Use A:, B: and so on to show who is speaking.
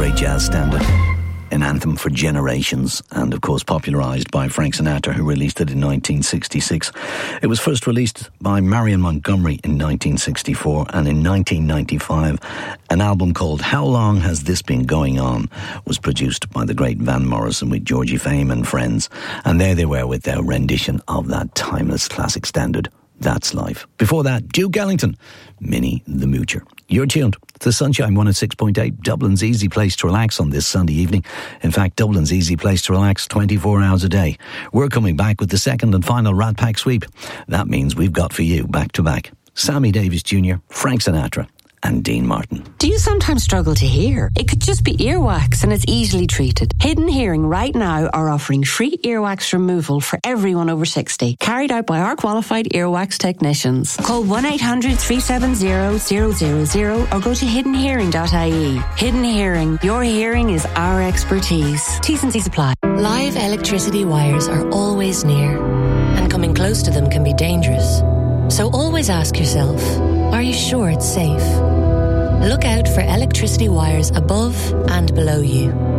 A: great jazz standard. An anthem for generations, and of course popularised by Frank Sinatra, who released it in 1966. It was first released by Marion Montgomery in 1964, and in 1995 an album called How Long Has This Been Going On was produced by the great Van Morrison with Georgie Fame and friends, and there they were with their rendition of that timeless classic standard, That's Life. Before that, Duke Ellington, Minnie the Moocher. You're tuned to Sunshine 106.8, Dublin's easy place to relax on this Sunday evening. In fact, Dublin's easy place to relax 24 hours a day. We're coming back with the second and final Rat Pack sweep. That means we've got for you, back to back, Sammy Davis Jr., Frank Sinatra, and Dean Martin.
B: Do you sometimes struggle to hear? It could just be earwax and it's easily treated. Hidden Hearing right now are offering free earwax removal for everyone over 60, carried out by our qualified earwax technicians. Call 1-800-370-000 or go to hiddenhearing.ie. Hidden Hearing, your hearing is our expertise. T's and C's apply.
C: Live electricity wires are always near, and coming close to them can be dangerous. So always ask yourself, are you sure it's safe? Look out for electricity wires above and below you.